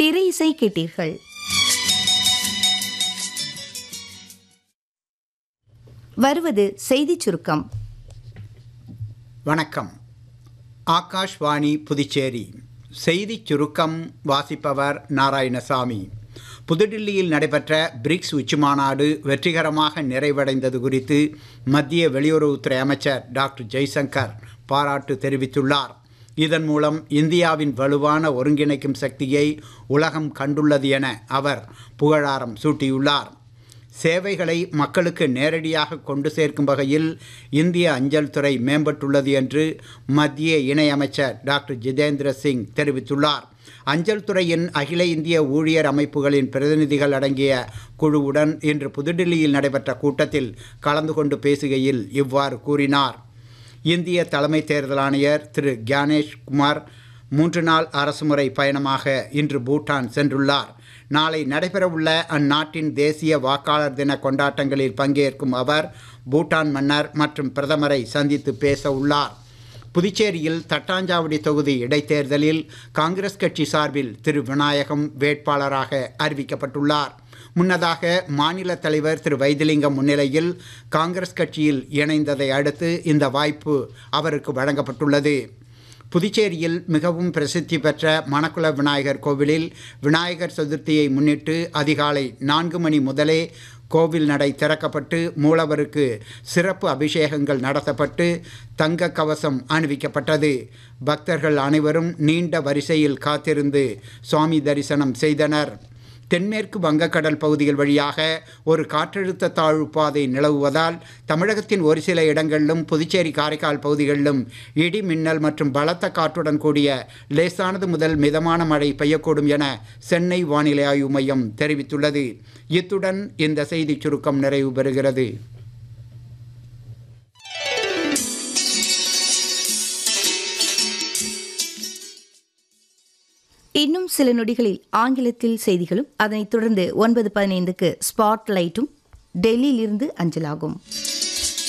திரை இசை கேட்டீர்கள். வருவது செய்திச் சுருக்கம். வணக்கம். ஆகாஷ்வாணி புதுச்சேரி செய்திச் சுருக்கம் வாசிப்பவர் நாராயணசாமி. புதுடில்லியில் நடைபெற்ற பிரிக்ஸ் உச்சிமாநாடு வெற்றிகரமாக நிறைவடைந்தது குறித்து மத்திய வெளியுறவுத்துறை அமைச்சர் டாக்டர் ஜெய்சங்கர் பாராட்டு தெரிவித்துள்ளார். இதன் மூலம் இந்தியாவின் வலுவான ஒருங்கிணைக்கும் சக்தியை உலகம் கண்டுள்ளது என அவர் புகழாரம் சூட்டியுள்ளார். சேவைகளை மக்களுக்கு நேரடியாக கொண்டு சேர்க்கும் வகையில் இந்திய அஞ்சல் துறை மேம்பட்டுள்ளது என்று மத்திய இணையமைச்சர் டாக்டர் ஜிதேந்திர சிங் தெரிவித்துள்ளார். அஞ்சல் துறையின் அகில இந்திய ஊழியர் அமைப்புகளின் பிரதிநிதிகள் அடங்கிய குழுவுடன் இன்று புதுடில்லியில் நடைபெற்ற கூட்டத்தில் கலந்து கொண்டு பேசுகையில் இவ்வாறு கூறினார். இந்திய தலைமை தேர்தல் ஆணையர் திரு கியானேஷ் குமார் 3 நாள் அரசுமுறை பயணமாக இன்று பூட்டான் சென்றுள்ளார். நாளை நடைபெறவுள்ள அந்நாட்டின் தேசிய வாக்காளர் தின கொண்டாட்டங்களில் பங்கேற்கும் அவர் பூட்டான் மன்னர் மற்றும் பிரதமரை சந்தித்து பேச உள்ளார். புதுச்சேரியில் தட்டாஞ்சாவடி தொகுதி இடைத்தேர்தலில் காங்கிரஸ் கட்சி சார்பில் திரு விநாயகம் வேட்பாளராக அறிவிக்கப்பட்டுள்ளார். முன்னதாக மாநில தலைவர் திரு வைத்திலிங்கம் முன்னிலையில் காங்கிரஸ் கட்சியில் இணைந்ததை அடுத்து இந்த வாய்ப்பு அவருக்கு வழங்கப்பட்டுள்ளது. புதுச்சேரியில் மிகவும் பிரசித்தி பெற்ற மணக்குள விநாயகர் கோவிலில் விநாயகர் சதுர்த்தியை முன்னிட்டு அதிகாலை 4 மணி முதலே கோவில் நடை திறக்கப்பட்டு மூலவருக்கு சிறப்பு அபிஷேகங்கள் நடத்தப்பட்டு தங்க கவசம் அணிவிக்கப்பட்டது. பக்தர்கள் அனைவரும் நீண்ட வரிசையில் காத்திருந்து சுவாமி தரிசனம் செய்தனர். தென்மேற்கு வங்கக்கடல் பகுதிகள் வழியாக ஒரு காற்றழுத்த தாழ்வு பாதை நிலவுவதால் தமிழகத்தின் ஒரு சில இடங்களிலும் புதுச்சேரி காரைக்கால் பகுதிகளிலும் இடி மின்னல் மற்றும் பலத்த காற்றுடன் கூடிய லேசானது முதல் மிதமான மழை பெய்யக்கூடும் என சென்னை வானிலை ஆய்வு மையம் தெரிவித்துள்ளது. இத்துடன் இந்த செய்திச் சுருக்கம் நிறைவு பெறுகிறது. இன்னும் சில நொடிகளில் ஆங்கிலத்தில் செய்திகளும் அதனைத் தொடர்ந்து 9:15க்கு ஸ்பாட் லைட்டும் டெல்லியிலிருந்து அஞ்சலாகும்.